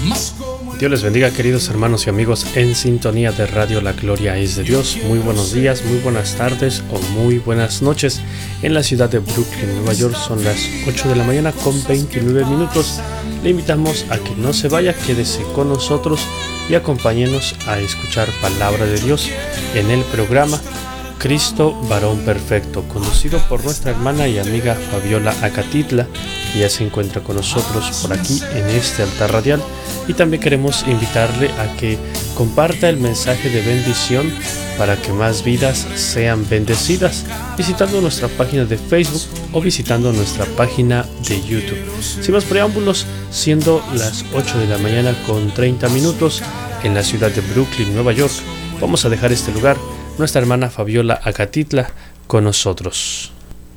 Dios les bendiga, queridos hermanos y amigos en sintonía de Radio La Gloria es de Dios. Muy buenos días, muy buenas tardes o muy buenas noches. En la ciudad de Brooklyn, Nueva York, son las 8 de la mañana con 29 minutos. Le invitamos a que no se vaya, quédese con nosotros y acompáñenos a escuchar palabra de Dios en el programa Cristo Varón Perfecto, conducido por nuestra hermana y amiga Fabiola Acatitla, que ya se encuentra con nosotros por aquí en este altar radial. Y también queremos invitarle a que comparta el mensaje de bendición para que más vidas sean bendecidas, visitando nuestra página de Facebook o visitando nuestra página de YouTube. Sin más preámbulos, siendo las 8 de la mañana con 30 minutos en la ciudad de Brooklyn, Nueva York, vamos a dejar este lugar. Nuestra hermana Fabiola Acatitla con nosotros.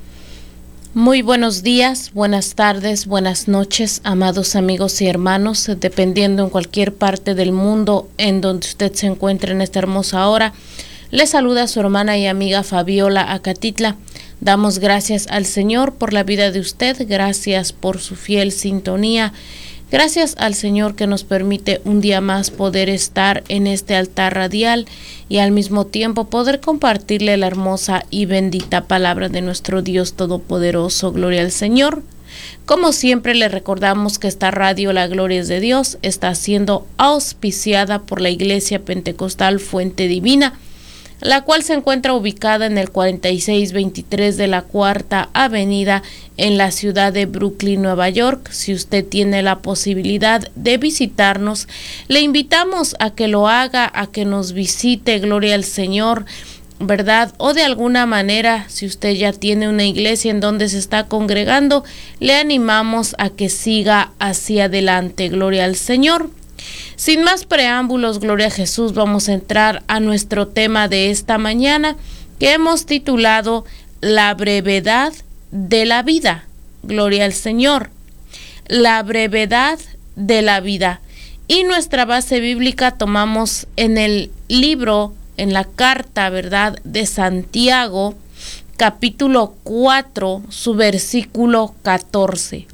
Muy buenos días, buenas tardes, buenas noches, amados amigos y hermanos, dependiendo en cualquier parte del mundo en donde usted se encuentre en esta hermosa hora. Le saluda su hermana y amiga Fabiola Acatitla. Damos gracias al Señor por la vida de usted, gracias por su fiel sintonía. Gracias al Señor que nos permite un día más poder estar en este altar radial y al mismo tiempo poder compartirle la hermosa y bendita palabra de nuestro Dios Todopoderoso. Gloria al Señor. Como siempre le recordamos que esta radio La Gloria es de Dios está siendo auspiciada por la Iglesia Pentecostal Fuente Divina, la cual se encuentra ubicada en el 4623 de la Cuarta Avenida en la ciudad de Brooklyn, Nueva York. Si usted tiene la posibilidad de visitarnos, le invitamos a que lo haga, a que nos visite, gloria al Señor, ¿verdad? O de alguna manera, si usted ya tiene una iglesia en donde se está congregando, le animamos a que siga hacia adelante, gloria al Señor. Sin más preámbulos, gloria a Jesús, vamos a entrar a nuestro tema de esta mañana que hemos titulado La brevedad de la vida. Gloria al Señor. La brevedad de la vida. Y nuestra base bíblica tomamos en el libro, en la carta, ¿verdad?, de Santiago, capítulo 4, su versículo 14.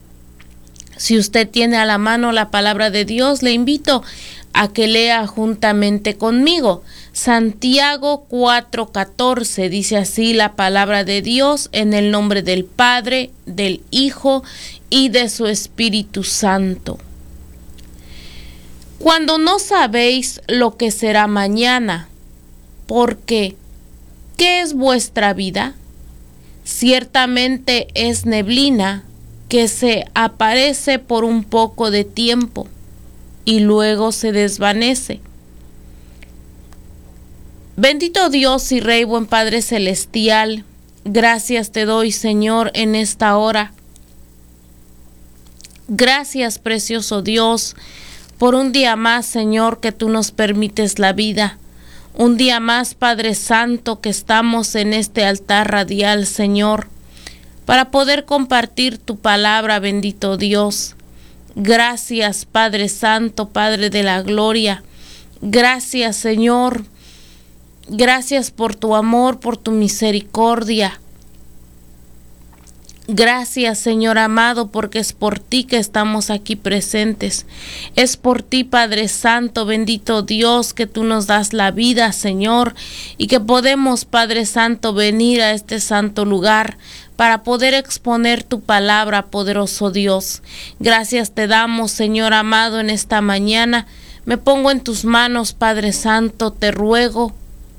Si usted tiene a la mano la palabra de Dios, le invito a que lea juntamente conmigo. Santiago 4:14 dice así la palabra de Dios: en el nombre del Padre, del Hijo y de su Espíritu Santo. Cuando no sabéis lo que será mañana, porque ¿qué es vuestra vida? Ciertamente es neblina que se aparece por un poco de tiempo y luego se desvanece. Bendito Dios y Rey, buen Padre Celestial, gracias te doy, Señor, en esta hora. Gracias, precioso Dios, por un día más, Señor, que tú nos permites la vida. Un día más, Padre Santo, que estamos en este altar radial, Señor, para poder compartir tu palabra, bendito Dios. Gracias, Padre Santo, Padre de la Gloria. Gracias, Señor. Gracias por tu amor, por tu misericordia. Gracias, Señor amado, porque es por ti que estamos aquí presentes. Es por ti, Padre Santo, bendito Dios, que tú nos das la vida, Señor, y que podemos, Padre Santo, venir a este santo lugar para poder exponer tu palabra, poderoso Dios. Gracias te damos, Señor amado, en esta mañana. Me pongo en tus manos, Padre Santo, te ruego.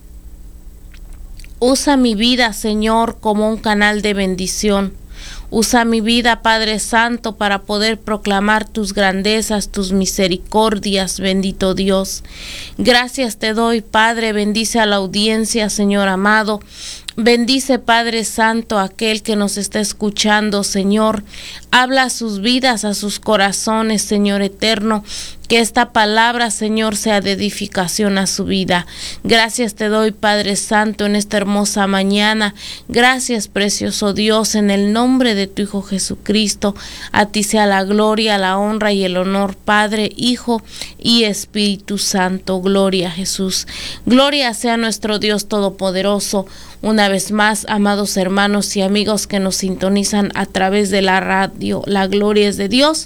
Usa mi vida, Señor, como un canal de bendición. Usa mi vida, Padre Santo, para poder proclamar tus grandezas, tus misericordias, bendito Dios. Gracias te doy, Padre, bendice a la audiencia, Señor amado. Bendice, Padre Santo, a aquel que nos está escuchando, Señor. Habla a sus vidas, a sus corazones, Señor eterno. Que esta palabra, Señor, sea de edificación a su vida. Gracias te doy, Padre Santo, en esta hermosa mañana. Gracias, precioso Dios, en el nombre de tu Hijo Jesucristo. A ti sea la gloria, la honra y el honor, Padre, Hijo y Espíritu Santo. Gloria a Jesús. Gloria sea nuestro Dios Todopoderoso. Una vez más, amados hermanos y amigos que nos sintonizan a través de la radio La Gloria es de Dios,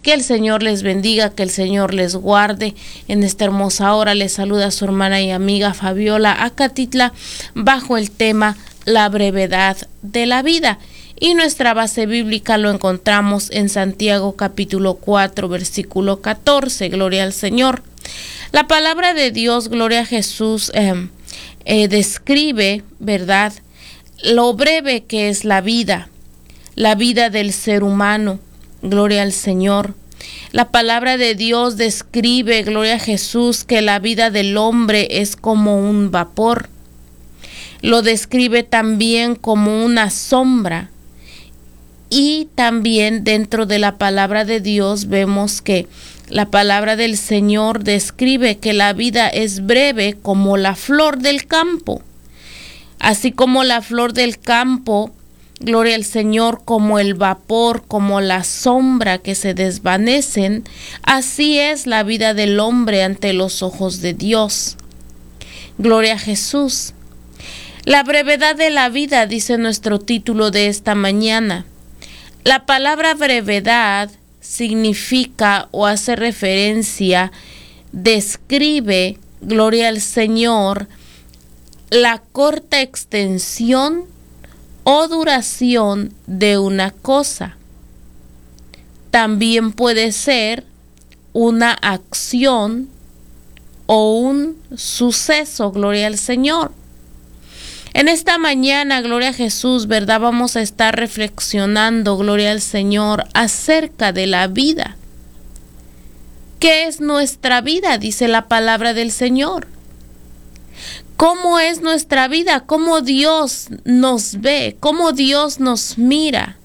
Que el Señor les bendiga, que el Señor les guarde. En esta hermosa hora les saluda su hermana y amiga Fabiola Acatitla bajo el tema La brevedad de la vida. Y nuestra base bíblica lo encontramos en Santiago capítulo 4 versículo 14. Gloria al Señor. La palabra de Dios, gloria a Jesús, describe, ¿verdad?, lo breve que es la vida del ser humano. Gloria al Señor. La palabra de Dios describe, gloria a Jesús, que la vida del hombre es como un vapor. Lo describe también como una sombra. Y también dentro de la palabra de Dios vemos que la palabra del Señor describe que la vida es breve como la flor del campo. Así como la flor del campo, gloria al Señor, como el vapor, como la sombra que se desvanecen, así es la vida del hombre ante los ojos de Dios. Gloria a Jesús. La brevedad de la vida, dice nuestro título de esta mañana. La palabra brevedad significa o hace referencia, describe, gloria al Señor, la corta extensión o duración de una cosa. También puede ser una acción o un suceso, gloria al Señor. En esta mañana, gloria a Jesús, ¿verdad? Vamos a estar reflexionando, gloria al Señor, acerca de la vida. ¿Qué es nuestra vida? Dice la palabra del Señor. ¿Cómo es nuestra vida? ¿Cómo Dios nos ve? ¿Cómo Dios nos mira?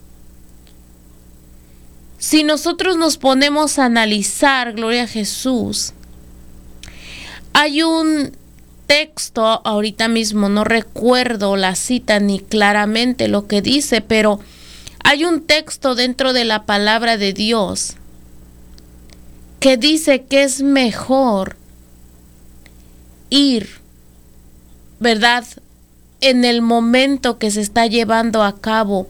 Si nosotros nos ponemos a analizar, gloria a Jesús, hay un texto, ahorita mismo no recuerdo la cita ni claramente lo que dice, pero hay un texto dentro de la palabra de Dios que dice que es mejor ir, ¿verdad?, en el momento que se está llevando a cabo,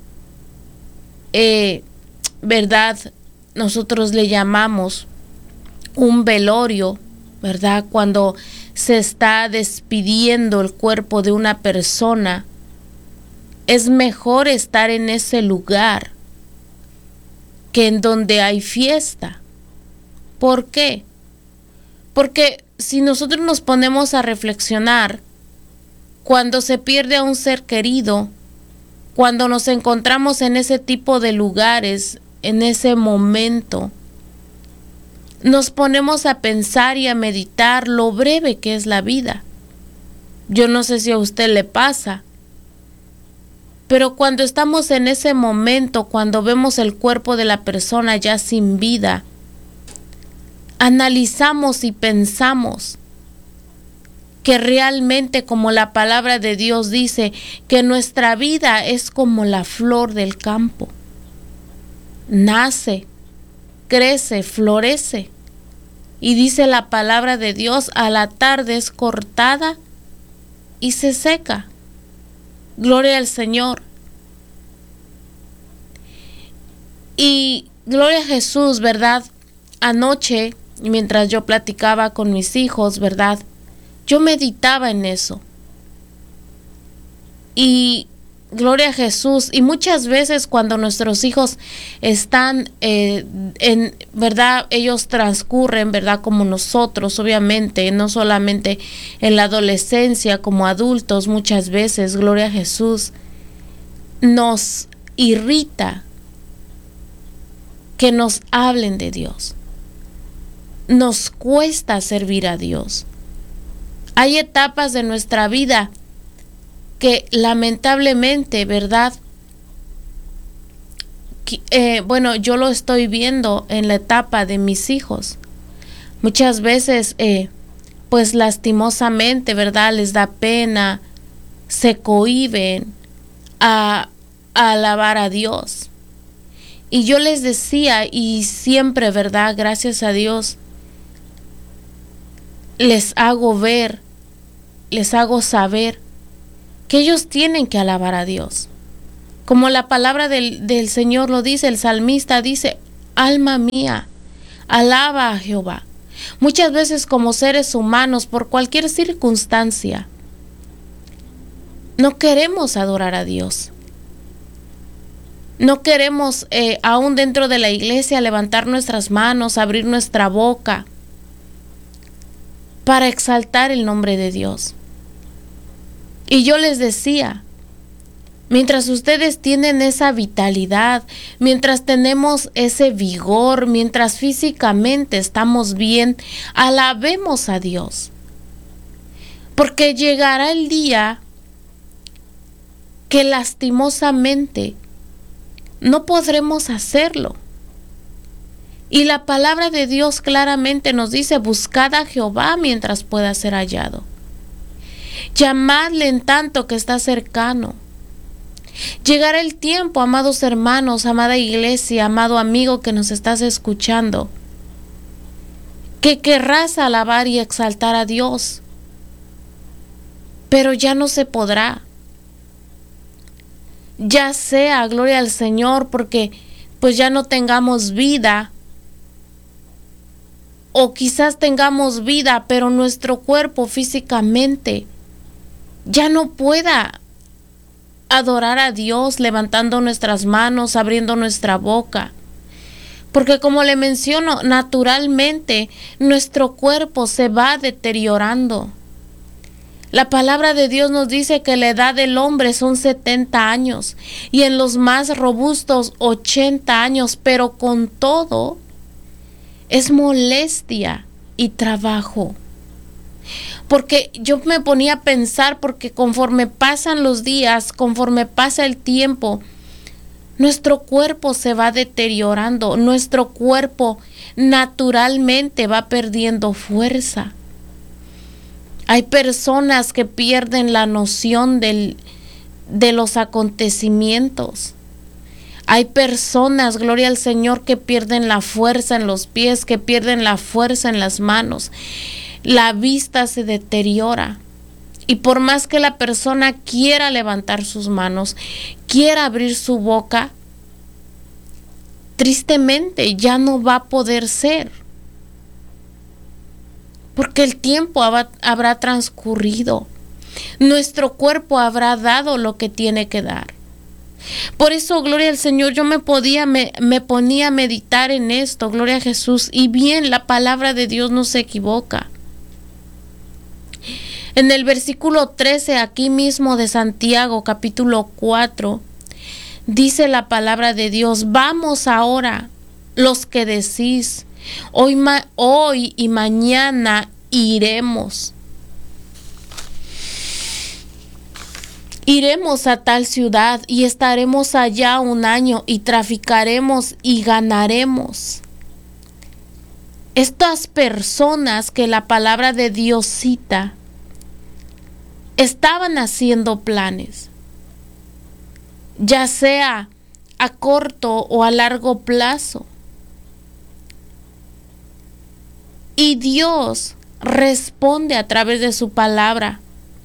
¿verdad?, nosotros le llamamos un velorio, ¿verdad?, cuando se está despidiendo el cuerpo de una persona, es mejor estar en ese lugar que en donde hay fiesta. ¿Por qué? Porque si nosotros nos ponemos a reflexionar, cuando se pierde a un ser querido, cuando nos encontramos en ese tipo de lugares, en ese momento, nos ponemos a pensar y a meditar lo breve que es la vida. Yo no sé si a usted le pasa, pero cuando estamos en ese momento, cuando vemos el cuerpo de la persona ya sin vida, analizamos y pensamos que realmente, como la palabra de Dios dice, que nuestra vida es como la flor del campo. Nace, crece, florece. Y dice la palabra de Dios, a la tarde es cortada y se seca. Gloria al Señor. Y gloria a Jesús, ¿verdad? Anoche, mientras yo platicaba con mis hijos, ¿verdad?, yo meditaba en eso. Y gloria a Jesús. Y muchas veces cuando nuestros hijos están en verdad, ellos transcurren, verdad, como nosotros, obviamente, no solamente en la adolescencia, como adultos, muchas veces, gloria a Jesús, nos irrita que nos hablen de Dios. Nos cuesta servir a Dios. Hay etapas de nuestra vida que lamentablemente, ¿verdad? Bueno, yo lo estoy viendo en la etapa de mis hijos. Muchas veces, pues lastimosamente, ¿verdad?, les da pena, se cohíben a alabar a Dios. Y yo les decía, y siempre, ¿verdad?, gracias a Dios, les hago ver, les hago saber que ellos tienen que alabar a Dios. Como la palabra del Señor lo dice, el salmista dice, Alma mía, alaba a Jehová. Muchas veces como seres humanos, por cualquier circunstancia, no queremos adorar a Dios. No queremos, aún dentro de la iglesia, levantar nuestras manos, abrir nuestra boca para exaltar el nombre de Dios. Y yo les decía, mientras ustedes tienen esa vitalidad, mientras tenemos ese vigor, mientras físicamente estamos bien, alabemos a Dios. Porque llegará el día que lastimosamente no podremos hacerlo. Y la palabra de Dios claramente nos dice: buscad a Jehová mientras pueda ser hallado. Llamadle en tanto que está cercano. Llegará el tiempo, amados hermanos, amada iglesia, amado amigo que nos estás escuchando, que querrás alabar y exaltar a Dios, pero ya no se podrá. Ya sea, gloria al Señor, porque pues ya no tengamos vida, o quizás tengamos vida, pero nuestro cuerpo físicamente ya no pueda adorar a Dios levantando nuestras manos, abriendo nuestra boca. Porque como le menciono, naturalmente nuestro cuerpo se va deteriorando. La palabra de Dios nos dice que la edad del hombre son 70 años y en los más robustos 80 años, pero con todo es molestia y trabajo. Porque yo me ponía a pensar, porque conforme pasan los días, conforme pasa el tiempo, nuestro cuerpo se va deteriorando, nuestro cuerpo naturalmente va perdiendo fuerza. Hay personas que pierden la noción de los acontecimientos. Hay personas, gloria al Señor, que pierden la fuerza en los pies, que pierden la fuerza en las manos. La vista se deteriora. Y por más que la persona quiera levantar sus manos, quiera abrir su boca, tristemente ya no va a poder ser. Porque el tiempo habrá transcurrido. Nuestro cuerpo habrá dado lo que tiene que dar. Por eso, gloria al Señor, yo me ponía a meditar en esto, gloria a Jesús. Y bien, la palabra de Dios no se equivoca. En el versículo 13, aquí mismo de Santiago, capítulo 4, dice la palabra de Dios: vamos ahora, los que decís, hoy y mañana iremos. Iremos a tal ciudad y estaremos allá un año y traficaremos y ganaremos. Estas personas que la palabra de Dios cita estaban haciendo planes, ya sea a corto o a largo plazo. Y Dios responde a través de su palabra.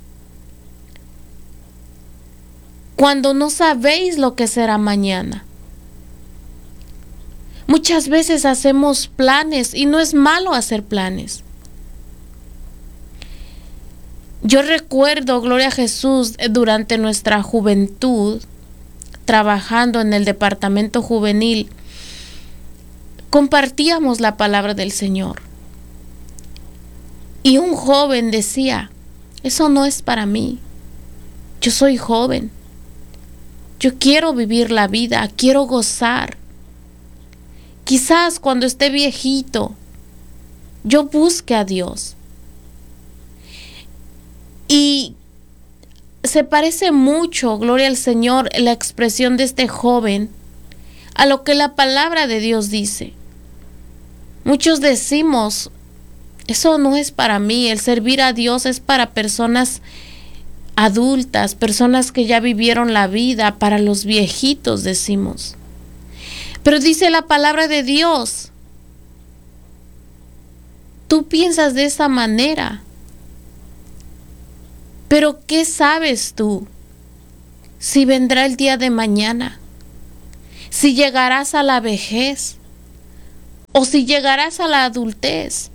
Cuando no sabéis lo que será mañana. Muchas veces hacemos planes y no es malo hacer planes. Yo recuerdo, gloria a Jesús, durante nuestra juventud, trabajando en el departamento juvenil, compartíamos la palabra del Señor. Y un joven decía: eso no es para mí. Yo soy joven. Yo quiero vivir la vida, quiero gozar. Quizás cuando esté viejito, yo busque a Dios. Y se parece mucho, gloria al Señor, la expresión de este joven a lo que la palabra de Dios dice. Muchos decimos: eso no es para mí, el servir a Dios es para personas adultas, personas que ya vivieron la vida, para los viejitos, decimos. Pero dice la palabra de Dios, tú piensas de esa manera, pero ¿qué sabes tú si vendrá el día de mañana? Si llegarás a la vejez. o si llegarás a la adultez.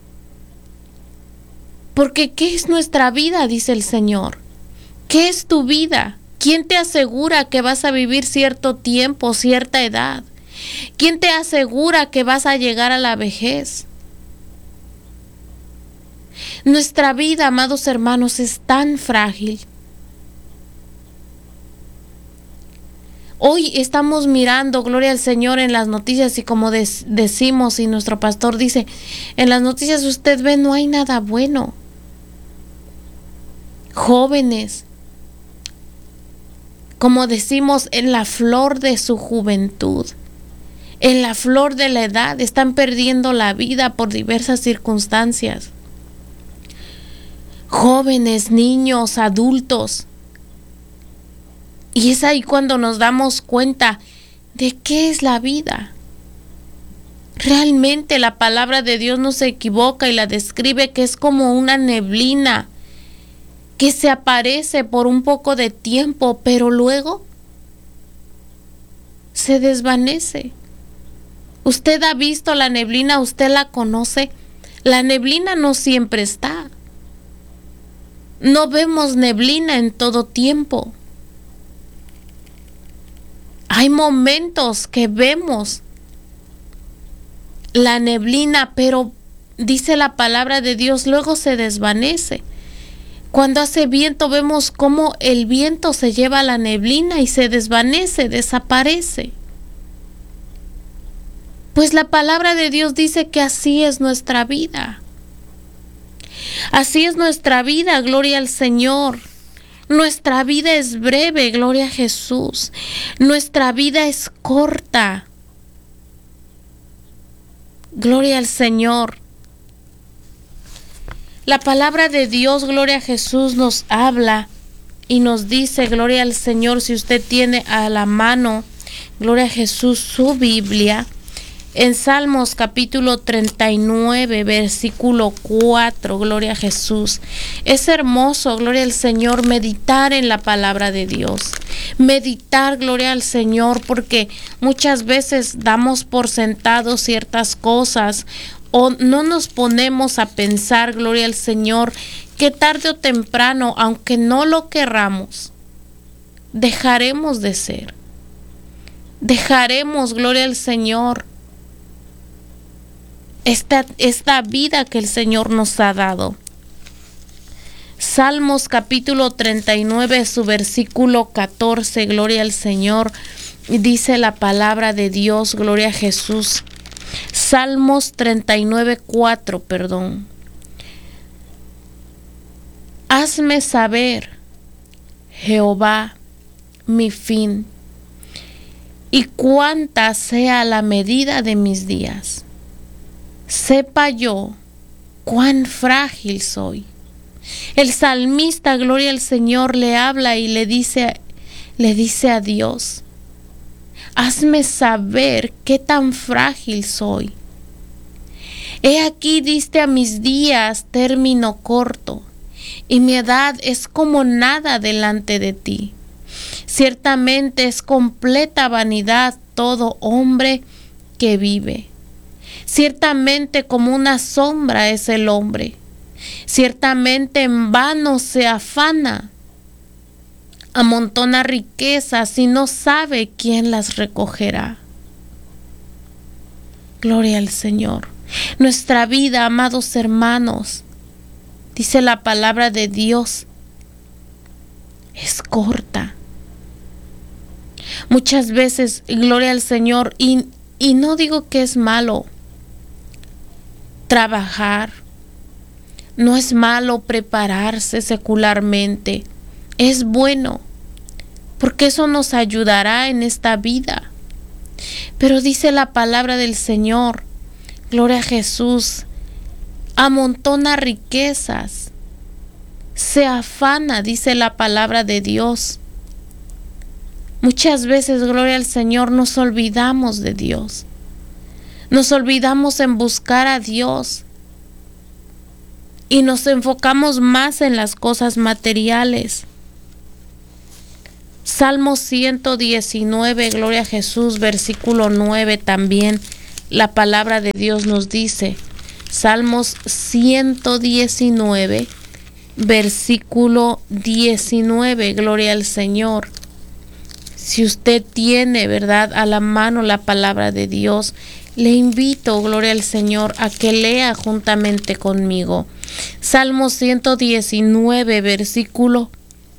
Porque ¿qué es nuestra vida?, dice el Señor. ¿Qué es tu vida? ¿Quién te asegura que vas a vivir cierto tiempo, cierta edad? ¿Quién te asegura que vas a llegar a la vejez? Nuestra vida, amados hermanos, es tan frágil. Hoy estamos mirando, gloria al Señor, en las noticias, y como decimos, y nuestro pastor dice, en las noticias usted ve, no hay nada bueno. Jóvenes, como decimos, en la flor de su juventud, en la flor de la edad, están perdiendo la vida por diversas circunstancias. Jóvenes, niños, adultos. Y es ahí cuando nos damos cuenta de qué es la vida. Realmente la palabra de Dios no se equivoca y la describe que es como una neblina que se aparece por un poco de tiempo, pero luego se desvanece. Usted ha visto la neblina, usted la conoce. La neblina no siempre está. No vemos neblina en todo tiempo. Hay momentos que vemos la neblina, pero dice la palabra de Dios, luego se desvanece. Cuando hace viento, vemos cómo el viento se lleva la neblina y se desvanece, desaparece. Pues la palabra de Dios dice que así es nuestra vida. Así es nuestra vida, gloria al Señor. Nuestra vida es breve, gloria a Jesús. Nuestra vida es corta. Gloria al Señor. La palabra de Dios, gloria a Jesús, nos habla y nos dice, gloria al Señor, si usted tiene a la mano, gloria a Jesús, su Biblia, en Salmos capítulo 39, versículo 4, gloria a Jesús. Es hermoso, gloria al Señor, meditar en la palabra de Dios. Meditar, gloria al Señor, porque muchas veces damos por sentado ciertas cosas o no nos ponemos a pensar, gloria al Señor, que tarde o temprano, aunque no lo querramos, dejaremos de ser. Dejaremos, gloria al Señor, esta vida que el Señor nos ha dado. Salmos capítulo 39, su versículo 14, gloria al Señor, dice la palabra de Dios, gloria a Jesús. Salmos 39, 4, perdón. Hazme saber, Jehová, mi fin, y cuánta sea la medida de mis días. Sepa yo cuán frágil soy. El salmista, gloria al Señor, le habla y le dice a Dios, hazme saber qué tan frágil soy. He aquí diste a mis días término corto, y mi edad es como nada delante de ti. Ciertamente es completa vanidad todo hombre que vive. Ciertamente como una sombra es el hombre. Ciertamente en vano se afana. Amontona riquezas y no sabe quién las recogerá. Gloria al Señor. Nuestra vida, amados hermanos, dice la palabra de Dios, es corta. Muchas veces, gloria al Señor, y no digo que es malo trabajar, no es malo prepararse secularmente, es bueno, porque eso nos ayudará en esta vida. Pero dice la palabra del Señor, gloria a Jesús, amontona riquezas, se afana, dice la palabra de Dios. Muchas veces, gloria al Señor, nos olvidamos de Dios. Nos olvidamos en buscar a Dios y nos enfocamos más en las cosas materiales. Salmo 119, gloria a Jesús, versículo 9 también La palabra de Dios nos dice, Salmos 119, versículo 19, gloria al Señor. Si usted tiene, ¿verdad?, a la mano la palabra de Dios, le invito, gloria al Señor, a que lea juntamente conmigo. Salmo 119, versículo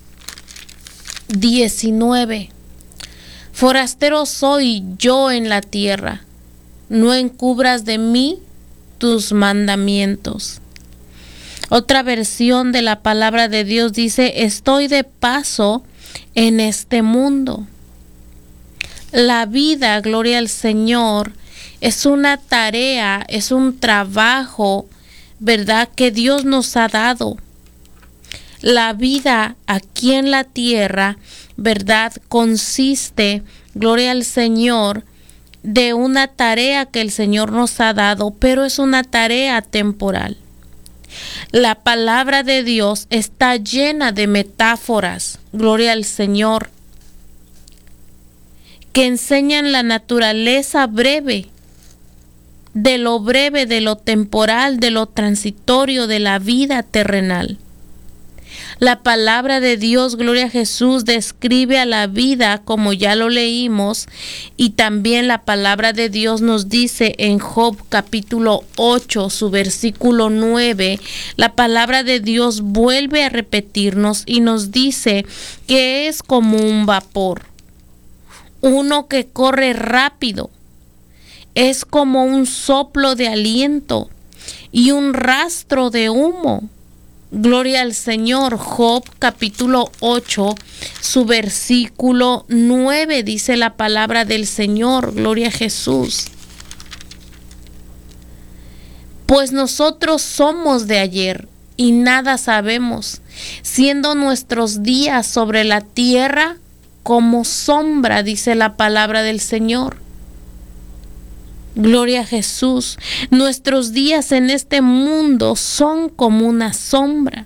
19. Forastero soy yo en la tierra, no encubras de mí tus mandamientos. Otra versión de la palabra de Dios dice, estoy de paso en este mundo. La vida, gloria al Señor, es una tarea, es un trabajo, ¿verdad?, que Dios nos ha dado. La vida aquí en la tierra, ¿verdad?, consiste, gloria al Señor, de una tarea que el Señor nos ha dado, pero es una tarea temporal. La palabra de Dios está llena de metáforas, gloria al Señor, que enseñan la naturaleza breve, de lo temporal, de lo transitorio, de la vida terrenal. La palabra de Dios, gloria a Jesús, describe a la vida como ya lo leímos, y también la palabra de Dios nos dice en Job capítulo 8, su versículo 9, la palabra de Dios vuelve a repetirnos y nos dice que es como un vapor, uno que corre rápido, es como un soplo de aliento y un rastro de humo. Gloria al Señor. Job capítulo 8, su versículo 9 dice la palabra del Señor. Gloria a Jesús. Pues nosotros somos de ayer y nada sabemos, siendo nuestros días sobre la tierra como sombra, dice la palabra del Señor. Gloria a Jesús. Nuestros días en este mundo son como una sombra.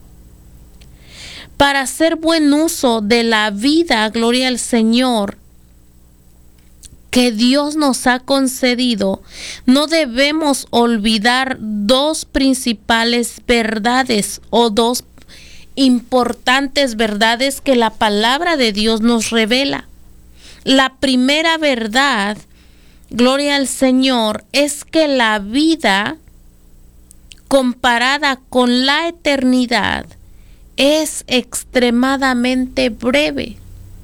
Para hacer buen uso de la vida, gloria al Señor, que Dios nos ha concedido, no debemos olvidar dos principales verdades o dos importantes verdades que la palabra de Dios nos revela. La primera verdad, gloria al Señor, es que la vida comparada con la eternidad es extremadamente breve.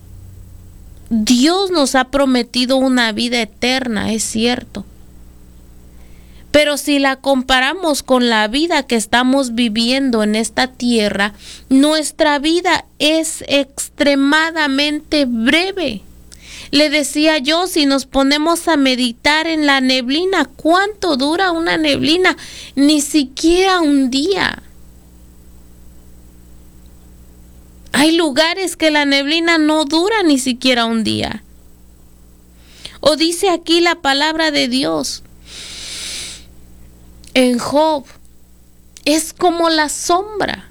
Dios nos ha prometido una vida eterna, es cierto. Pero si la comparamos con la vida que estamos viviendo en esta tierra, nuestra vida es extremadamente breve. Le decía yo, si nos ponemos a meditar en la neblina, ¿cuánto dura una neblina? Ni siquiera un día. Hay lugares que la neblina no dura ni siquiera un día. O dice aquí la palabra de Dios en Job, es como la sombra.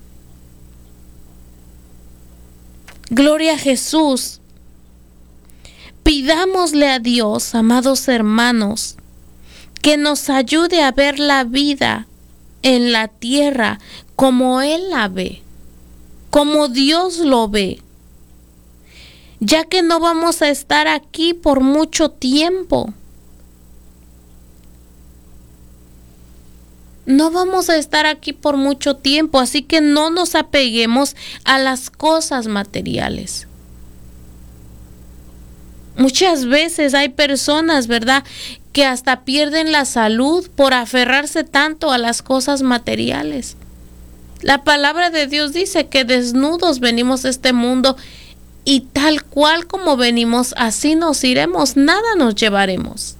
Gloria a Jesús. Pidámosle a Dios, amados hermanos, que nos ayude a ver la vida en la tierra como Él la ve, como Dios lo ve, ya que no vamos a estar aquí por mucho tiempo. No vamos a estar aquí por mucho tiempo, así que no nos apeguemos a las cosas materiales. Muchas veces hay personas, ¿verdad?, que hasta pierden la salud por aferrarse tanto a las cosas materiales. La palabra de Dios dice que desnudos venimos a este mundo y tal cual como venimos, así nos iremos, nada nos llevaremos.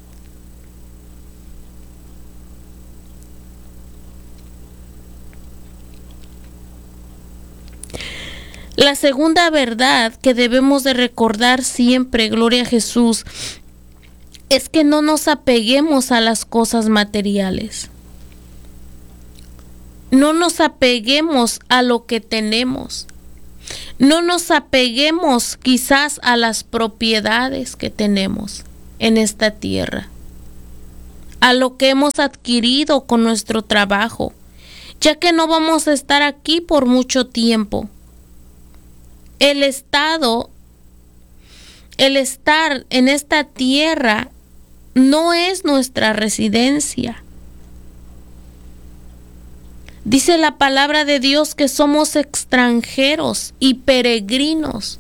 La segunda verdad que debemos de recordar siempre, gloria a Jesús, es que no nos apeguemos a las cosas materiales. No nos apeguemos a lo que tenemos. No nos apeguemos quizás a las propiedades que tenemos en esta tierra. a lo que hemos adquirido con nuestro trabajo, ya que no vamos a estar aquí por mucho tiempo. El estar en esta tierra no es nuestra residencia. Dice la palabra de Dios que somos extranjeros y peregrinos.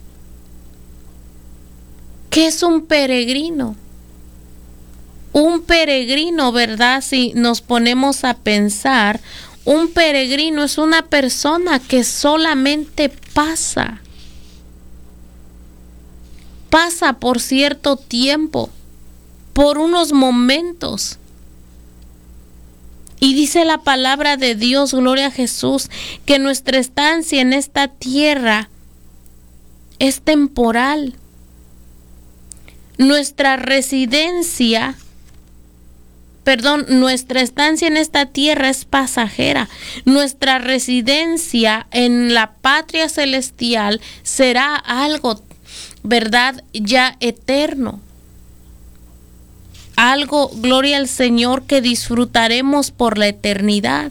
¿Qué es un peregrino? Un peregrino, ¿verdad? Si nos ponemos a pensar, un peregrino es una persona que solamente pasa por cierto tiempo, por unos momentos. Y dice la palabra de Dios, gloria a Jesús, que nuestra estancia en esta tierra es temporal. Nuestra estancia en esta tierra es pasajera. Nuestra residencia en la patria celestial será algo, ¿verdad?, ya eterno. Algo, gloria al Señor, que disfrutaremos por la eternidad.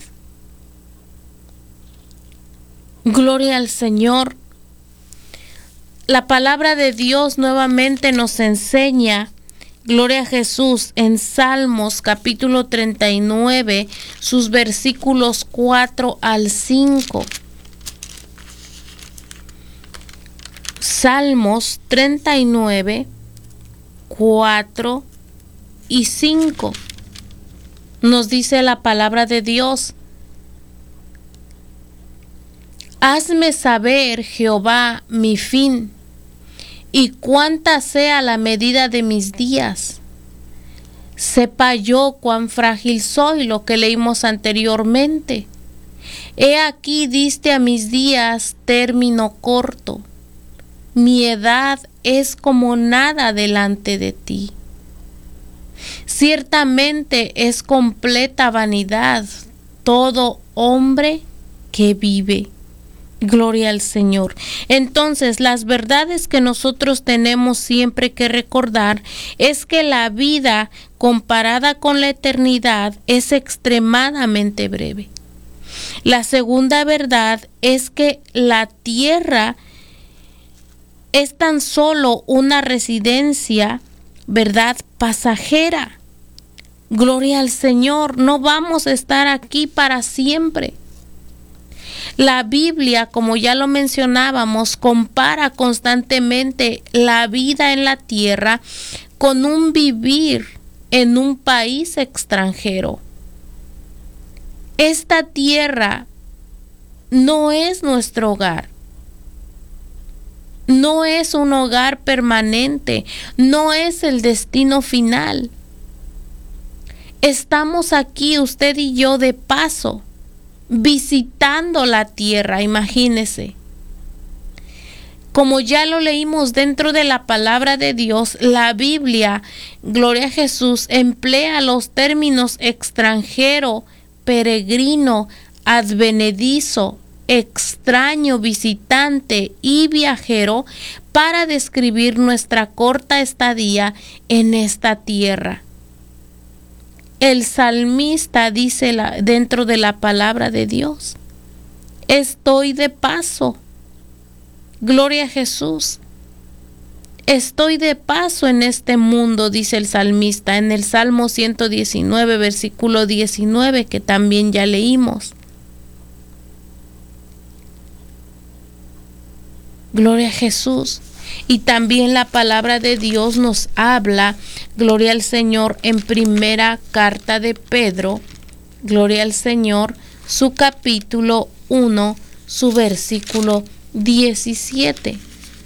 Gloria al Señor. La palabra de Dios nuevamente nos enseña, gloria a Jesús, en Salmos capítulo 39, sus versículos 4 al 5. Salmos 39, 4 y 5. Nos dice la palabra de Dios: hazme saber, Jehová, mi fin, y cuánta sea la medida de mis días. Sepa yo cuán frágil soy, lo que leímos anteriormente. He aquí diste a mis días término corto. Mi edad es como nada delante de ti. Ciertamente es completa vanidad todo hombre que vive. Gloria al Señor. Entonces, las verdades que nosotros tenemos siempre que recordar es que la vida comparada con la eternidad es extremadamente breve. La segunda verdad es que la tierra es tan solo una residencia, ¿verdad?, pasajera. Gloria al Señor, no vamos a estar aquí para siempre. La Biblia, como ya lo mencionábamos, compara constantemente la vida en la tierra con un vivir en un país extranjero. Esta tierra no es nuestro hogar. No es un hogar permanente, no es el destino final. Estamos aquí, usted y yo, de paso, visitando la tierra, imagínese. Como ya lo leímos dentro de la palabra de Dios, la Biblia, gloria a Jesús, emplea los términos extranjero, peregrino, advenedizo, extraño, visitante y viajero para describir nuestra corta estadía en esta tierra. El salmista dice dentro de la palabra de Dios: estoy de paso. Gloria a Jesús. Estoy de paso en este mundo, dice el salmista en el Salmo 119, versículo 19, que también ya leímos. Gloria a Jesús. Y también la palabra de Dios nos habla, gloria al Señor, en primera carta de Pedro, gloria al Señor, su capítulo 1, su versículo 17.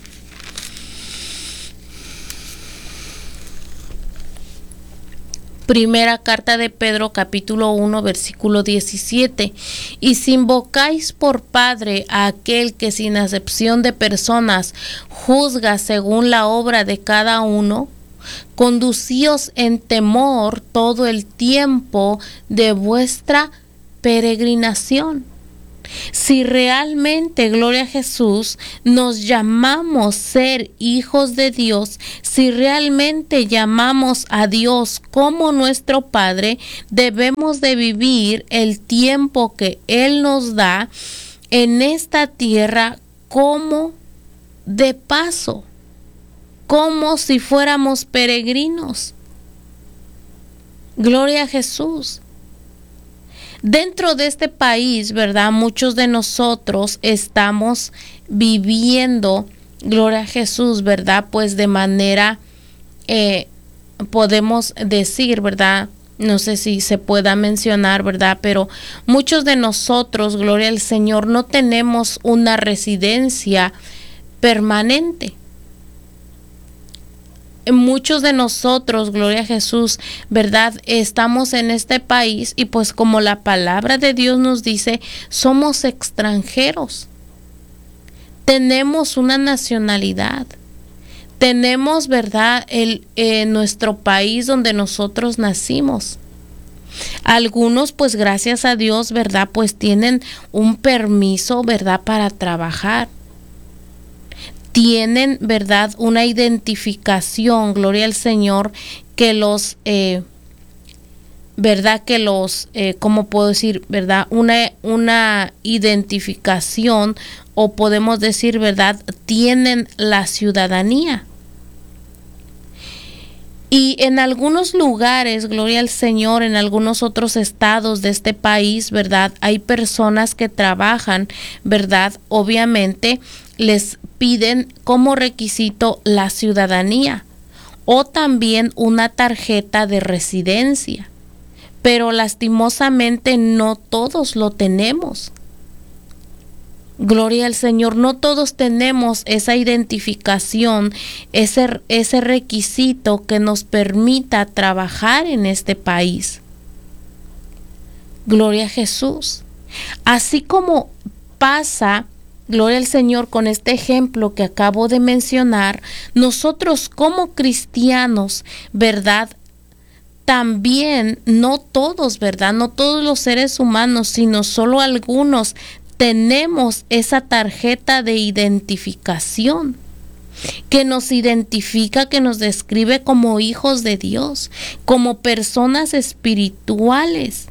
Primera carta de Pedro, capítulo 1, versículo 17. Y si invocáis por Padre a aquel que sin acepción de personas juzga según la obra de cada uno, conducíos en temor todo el tiempo de vuestra peregrinación. Si realmente, gloria a Jesús, nos llamamos ser hijos de Dios, si realmente llamamos a Dios como nuestro Padre, debemos de vivir el tiempo que Él nos da en esta tierra como de paso, como si fuéramos peregrinos. Gloria a Jesús. Dentro de este país, ¿verdad? Muchos de nosotros estamos viviendo, gloria a Jesús, ¿verdad? Pues de manera, podemos decir, ¿verdad? No sé si se pueda mencionar, ¿verdad? Pero muchos de nosotros, gloria al Señor, no tenemos una residencia permanente. Muchos de nosotros, gloria a Jesús, ¿verdad? Estamos en este país y pues como la palabra de Dios nos dice, somos extranjeros. Tenemos una nacionalidad. Tenemos, ¿verdad? Nuestro país donde nosotros nacimos. Algunos, pues gracias a Dios, ¿verdad? Pues tienen un permiso, ¿verdad? Para trabajar. Tienen, ¿verdad? Una identificación, gloria al Señor, que los, ¿verdad? Que los, ¿cómo puedo decir? ¿Verdad? Una identificación, o podemos decir, ¿verdad? Tienen la ciudadanía. Y en algunos lugares, gloria al Señor, en algunos otros estados de este país, ¿verdad? Hay personas que trabajan, ¿verdad? Obviamente les piden como requisito la ciudadanía o también una tarjeta de residencia, pero lastimosamente no todos lo tenemos. Gloria al Señor, no todos tenemos esa identificación, ese requisito que nos permita trabajar en este país. Gloria a Jesús. Así como pasa, gloria al Señor, con este ejemplo que acabo de mencionar, nosotros como cristianos, ¿verdad? También, no todos, ¿verdad? No todos los seres humanos, sino solo algunos tenemos esa tarjeta de identificación que nos identifica, que nos describe como hijos de Dios, como personas espirituales.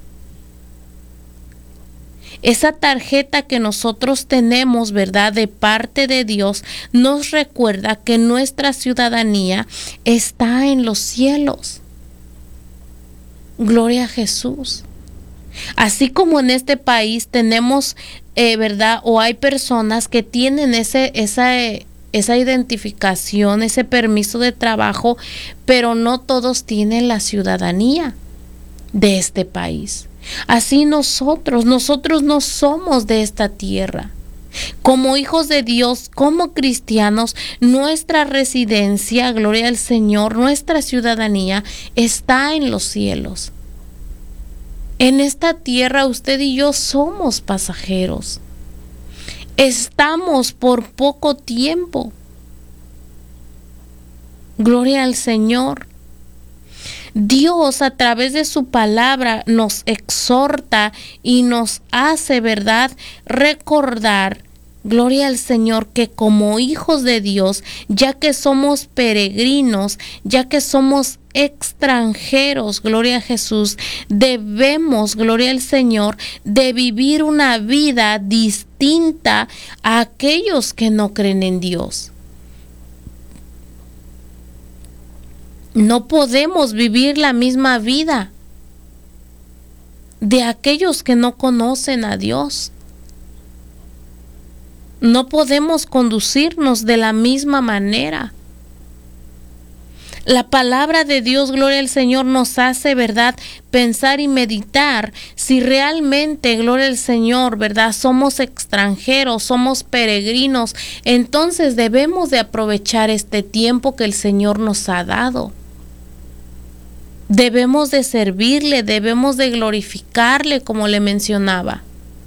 Esa tarjeta que nosotros tenemos, ¿verdad? De parte de Dios, nos recuerda que nuestra ciudadanía está en los cielos. Gloria a Jesús. Así como en este país tenemos, ¿verdad? O hay personas que tienen esa identificación, ese permiso de trabajo, pero no todos tienen la ciudadanía de este país. Así nosotros no somos de esta tierra. Como hijos de Dios, como cristianos, nuestra residencia, gloria al Señor, nuestra ciudadanía está en los cielos. En esta tierra usted y yo somos pasajeros. Estamos por poco tiempo. Gloria al Señor. Dios a través de su palabra nos exhorta y nos hace, ¿verdad?, recordar, gloria al Señor, que como hijos de Dios, ya que somos peregrinos, ya que somos extranjeros, gloria a Jesús, debemos, gloria al Señor, de vivir una vida distinta a aquellos que no creen en Dios. No podemos vivir la misma vida de aquellos que no conocen a Dios. No podemos conducirnos de la misma manera. La palabra de Dios, gloria al Señor, nos hace, ¿verdad?, pensar y meditar si realmente, gloria al Señor, ¿verdad?, somos extranjeros, somos peregrinos. Entonces debemos de aprovechar este tiempo que el Señor nos ha dado. Debemos de servirle, debemos de glorificarle, como le mencionaba.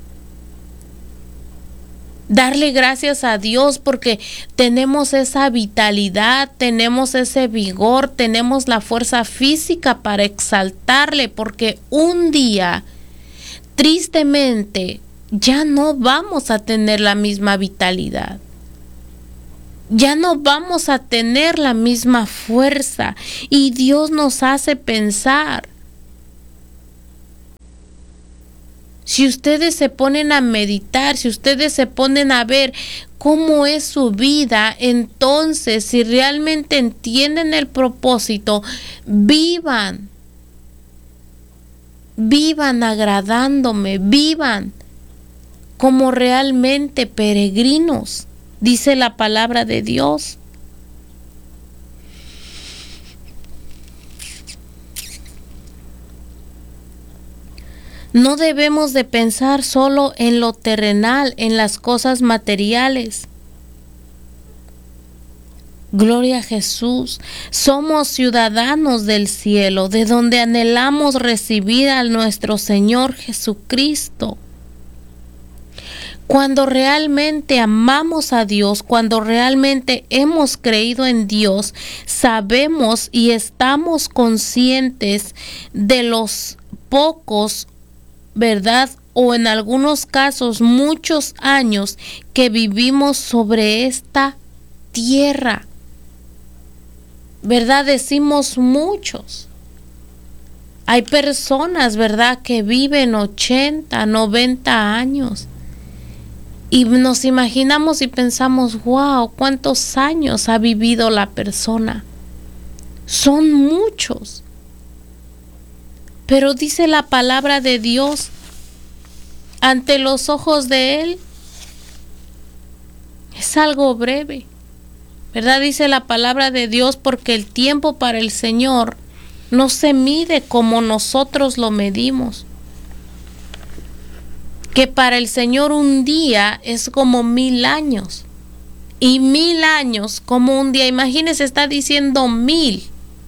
Darle gracias a Dios porque tenemos esa vitalidad, tenemos ese vigor, tenemos la fuerza física para exaltarle, porque un día, tristemente, ya no vamos a tener la misma vitalidad. Ya no vamos a tener la misma fuerza. Y Dios nos hace pensar. Si ustedes se ponen a meditar, si ustedes se ponen a ver cómo es su vida, entonces si realmente entienden el propósito, vivan agradándome, vivan como realmente peregrinos, dice la palabra de Dios. No debemos de pensar solo en lo terrenal, en las cosas materiales. Gloria a Jesús. Somos ciudadanos del cielo, de donde anhelamos recibir a nuestro Señor Jesucristo. Cuando realmente amamos a Dios, cuando realmente hemos creído en Dios, sabemos y estamos conscientes de los pocos, ¿verdad? O en algunos casos muchos años que vivimos sobre esta tierra, ¿verdad? Decimos muchos. Hay personas, ¿verdad?, que viven 80, 90 años. Y nos imaginamos y pensamos, wow, ¿cuántos años ha vivido la persona? Son muchos. Pero dice la palabra de Dios, ante los ojos de Él, es algo breve, ¿verdad? Dice la palabra de Dios, porque el tiempo para el Señor no se mide como nosotros lo medimos. Que para el Señor un día es como 1000 años. Y 1000 años como un día. Imagínense, está diciendo 1000.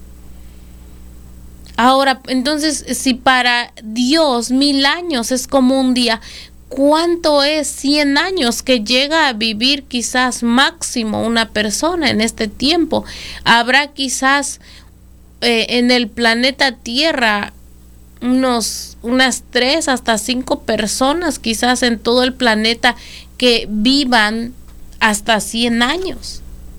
Ahora, entonces, si para Dios 1000 años es como un día, ¿cuánto es 100 años que llega a vivir quizás máximo una persona en este tiempo? Habrá quizás en el planeta Tierra unas 3 hasta 5 personas quizás en todo el planeta que vivan hasta 100 años.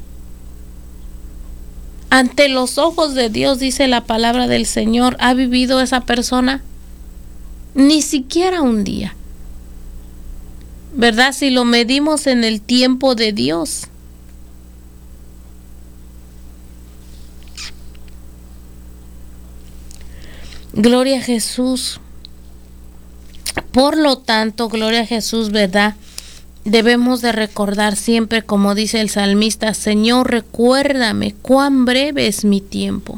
Ante los ojos de Dios, dice la palabra del Señor, ¿ha vivido esa persona? Ni siquiera un día, ¿verdad? Si lo medimos en el tiempo de Dios. Gloria a Jesús. Por lo tanto, gloria a Jesús, ¿verdad? Debemos de recordar siempre, como dice el salmista, Señor, recuérdame cuán breve es mi tiempo.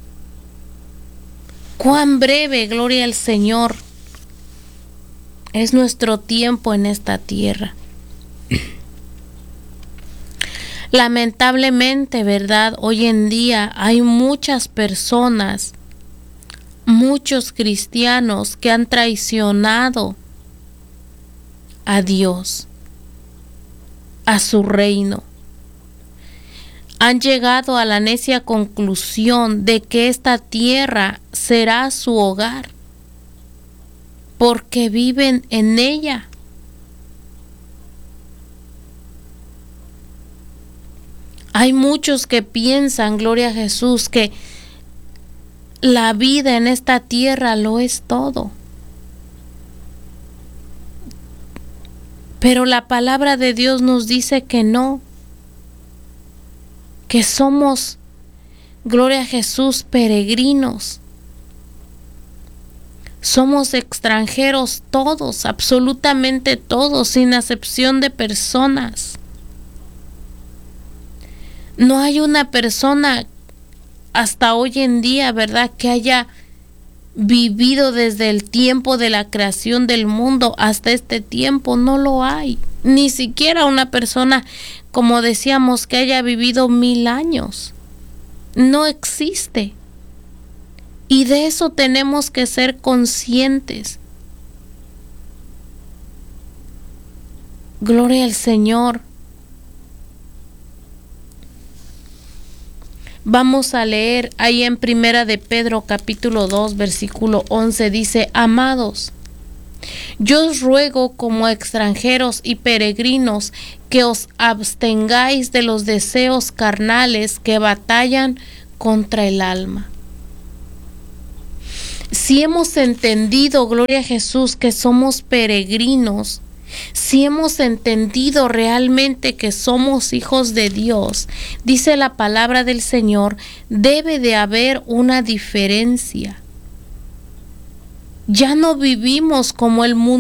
Cuán breve, gloria al Señor, es nuestro tiempo en esta tierra. Lamentablemente, ¿verdad? Hoy en día hay muchas personas, muchos cristianos que han traicionado a Dios, a su reino. Han llegado a la necia conclusión de que esta tierra será su hogar, porque viven en ella. Hay muchos que piensan, gloria a Jesús, que la vida en esta tierra lo es todo. Pero la palabra de Dios nos dice que no, que somos, gloria a Jesús, peregrinos. Somos extranjeros todos, absolutamente todos, sin acepción de personas. No hay una persona hasta hoy en día, ¿verdad?, que haya vivido desde el tiempo de la creación del mundo hasta este tiempo. No lo hay. Ni siquiera una persona, como decíamos, que haya vivido 1000 años. No existe. Y de eso tenemos que ser conscientes. Gloria al Señor. Vamos a leer ahí en Primera de Pedro capítulo 2 versículo 11, dice: Amados, Yo os ruego como extranjeros y peregrinos que os abstengáis de los deseos carnales que batallan contra el alma. Si hemos entendido, gloria a Jesús, que somos peregrinos, si hemos entendido realmente que somos hijos de Dios, dice la palabra del Señor, debe de haber una diferencia. Ya no vivimos como el mundo